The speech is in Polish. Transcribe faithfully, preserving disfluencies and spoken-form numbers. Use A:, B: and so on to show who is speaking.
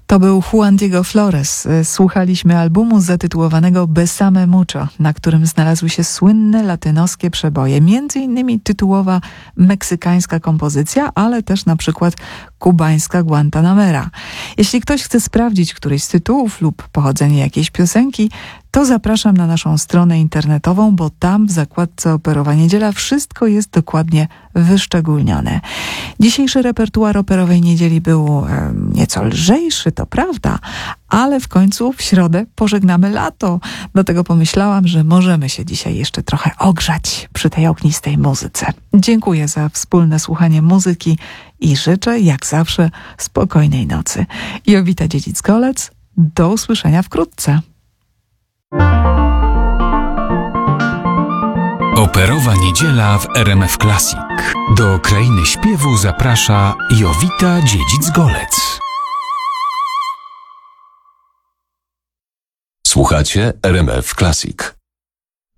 A: To był Juan Diego Flores. Słuchaliśmy albumu zatytułowanego Besame Mucho, na którym znalazły się słynne latynoskie przeboje, między innymi tytułowa meksykańska kompozycja, ale też na przykład kubańska Guantanamera. Jeśli ktoś chce sprawdzić któryś z tytułów lub pochodzenie jakiejś piosenki, to zapraszam na naszą stronę internetową, bo tam w zakładce Operowa Niedziela wszystko jest dokładnie wyszczególnione. Dzisiejszy repertuar Operowej Niedzieli był e, nieco lżejszy, to prawda, ale w końcu w środę pożegnamy lato. Dlatego pomyślałam, że możemy się dzisiaj jeszcze trochę ogrzać przy tej ognistej muzyce. Dziękuję za wspólne słuchanie muzyki i życzę, jak zawsze, spokojnej nocy. Jowita Dziedzic-Golec, do usłyszenia wkrótce.
B: Operowa Niedziela w R M F Classic. Do krainy śpiewu zaprasza Jowita Dziedzic-Golec.
C: Słuchacie R M F Classic.